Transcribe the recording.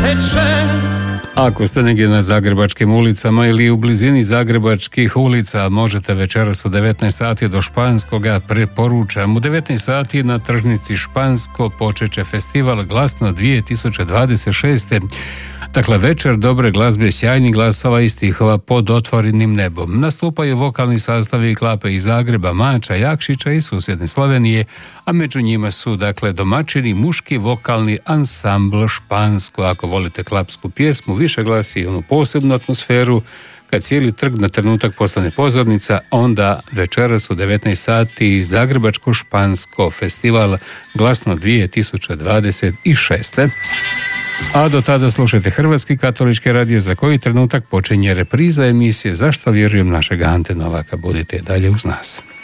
Ako ste negdje na zagrebačkim ulicama ili u blizini zagrebačkih ulica, možete večeras u 19 sati do Španskoga, preporučam. U 19 sati na tržnici Špansko počet će festival Glasno 2026. Dakle, večer dobre glazbe, sjajnih glasova i stihova pod otvorenim nebom. Nastupaju vokalni sastavi Klape iz Zagreba, Mača, Jakšića i susjedne Slovenije, a među njima su, dakle, domaćini muški vokalni ansambl Špansko. Ako volite klapsku pjesmu, više glasi onu posebnu atmosferu, kad cijeli trg na trenutak postane pozornica, onda večeras u 19 sati Zagrebačko-Špansko festival Glasno 2026. A do tada slušajte Hrvatski katolički radio, za koji trenutak počinje repriza emisije Zašto vjerujem našega Ante Novaka. Budite dalje uz nas.